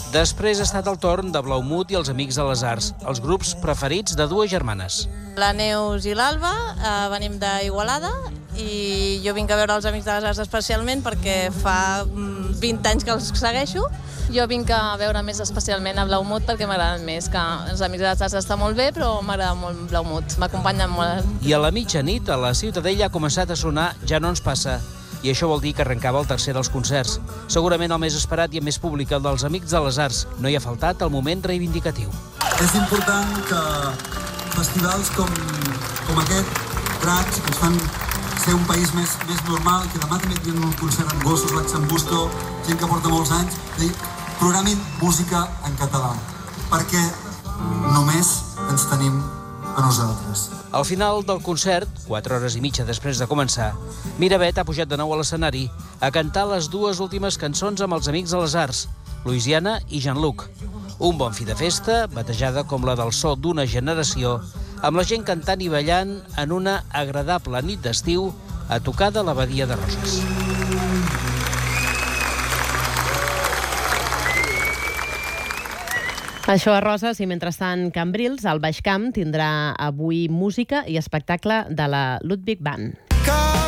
Després ha estat el torn de Blaumut i els Amics de les Arts, els grups preferits de dues germanes. La Neus i l'Alba venim d'Igualada i jo vinc a veure els Amics de les Arts especialment perquè fa 20 anys que els segueixo. Jo vinc a veure més especialment a Blaumut perquè m'agraden més, que els Amics de les Arts està molt bé, però m'agrada molt Blaumut, m'acompanyen molt. I a la mitjanit, a la Ciutadella ha començat a sonar Ja no ens passa, i això vol dir que arrencava el tercer dels concerts. Segurament el més esperat i el més públic, el dels Amics de les Arts. No hi ha faltat el moment reivindicatiu. És important que festivals com aquest, Prats, que ens fan ser un país més normal, que demà també tenen un concert amb gossos, l'Axambusto, gent que porta molts anys, programin música en català, perquè només ens tenim a nosaltres. Al final del concert, 4 hores i mitja després de començar, Miravet ha pujat de nou a l'escenari a cantar les dues últimes cançons amb els Amics de les Arts, Louisiana i Jean-Luc. Un bon fi de festa, batejada com la del so d'una generació, amb la gent cantant i ballant en una agradable nit d'estiu a tocar de la Badia de Roses. Això a Roses i mentrestant Cambrils, al Baix Camp, tindrà avui música i espectacle de la Ludwig Band.